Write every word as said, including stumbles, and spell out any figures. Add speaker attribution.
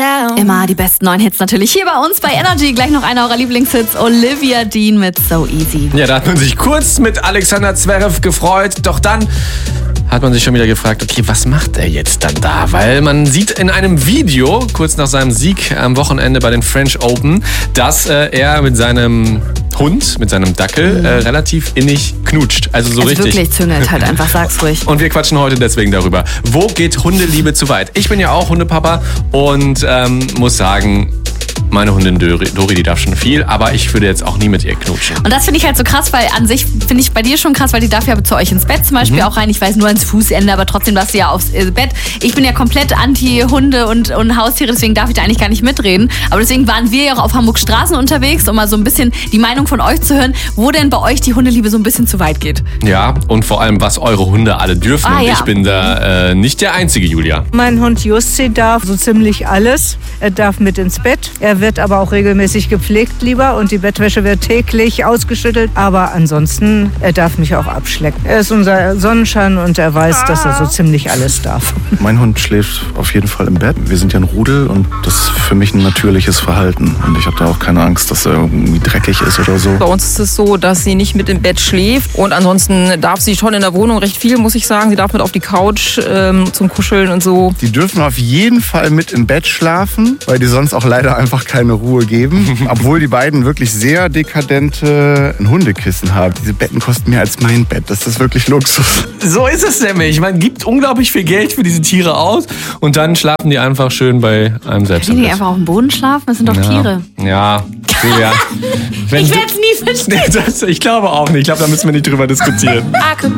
Speaker 1: Immer die besten neuen Hits natürlich hier bei uns bei Energy. Gleich noch einer eurer Lieblingshits, Olivia Dean mit So Easy.
Speaker 2: Ja, da hat man sich kurz mit Alexander Zverev gefreut, doch dann hat man sich schon wieder gefragt, okay, was macht er jetzt dann da? Weil man sieht in einem Video, kurz nach seinem Sieg am Wochenende bei den French Open, dass äh, er mit seinem Hund, mit seinem Dackel,
Speaker 1: mhm.
Speaker 2: äh, relativ innig knutscht. Also so
Speaker 1: also
Speaker 2: richtig.
Speaker 1: wirklich züngelt halt einfach, sag's ruhig.
Speaker 2: Und wir quatschen heute deswegen darüber. Wo geht Hundeliebe zu weit? Ich bin ja auch Hundepapa und ähm, muss sagen, meine Hundin Dori, Dori, die darf schon viel, aber ich würde jetzt auch nie mit ihr knutschen.
Speaker 1: Und das finde ich halt so krass, weil an sich finde ich bei dir schon krass, weil die darf ja zu euch ins Bett zum Beispiel mhm. auch rein. Ich weiß nur ans Fußende, aber trotzdem darfst du ja aufs Bett. Ich bin ja komplett anti-Hunde und, und Haustiere, deswegen darf ich da eigentlich gar nicht mitreden. Aber deswegen waren wir ja auch auf Hamburg Straßen unterwegs, um mal so ein bisschen die Meinung von euch zu hören, wo denn bei euch die Hundeliebe so ein bisschen zu weit geht.
Speaker 2: Ja, und vor allem, was eure Hunde alle dürfen.
Speaker 1: Ah,
Speaker 2: und
Speaker 1: ja.
Speaker 2: ich bin da äh, nicht der Einzige, Julia.
Speaker 3: Mein Hund Jussi darf so ziemlich alles. Er darf mit ins Bett. Er wird aber auch regelmäßig gepflegt lieber und die Bettwäsche wird täglich ausgeschüttelt. Aber ansonsten, er darf mich auch abschlecken. Er ist unser Sonnenschein und er weiß, dass er so ziemlich alles darf.
Speaker 4: Mein Hund schläft auf jeden Fall im Bett. Wir sind ja ein Rudel und das ist für mich ein natürliches Verhalten. Und ich habe da auch keine Angst, dass er irgendwie dreckig ist oder so.
Speaker 5: Bei uns ist es so, dass sie nicht mit im Bett schläft und ansonsten darf sie schon in der Wohnung recht viel, muss ich sagen. Sie darf mit auf die Couch ähm, zum Kuscheln und so.
Speaker 4: Die dürfen auf jeden Fall mit im Bett schlafen, weil die sonst auch leider einfach keine Ruhe geben. Obwohl die beiden wirklich sehr dekadente Hundekissen haben. Diese Betten kosten mehr als mein Bett. Das ist wirklich Luxus.
Speaker 2: So ist es nämlich. Man gibt unglaublich viel Geld für diese Tiere aus und dann schlafen die einfach schön bei einem selbst.
Speaker 1: Können die einfach auf dem Boden schlafen? Das sind doch
Speaker 2: ja.
Speaker 1: Tiere.
Speaker 2: Ja, Julia.
Speaker 1: Ich werde es nie verstehen.
Speaker 2: Das, ich glaube auch nicht. Ich glaube, da müssen wir nicht drüber diskutieren.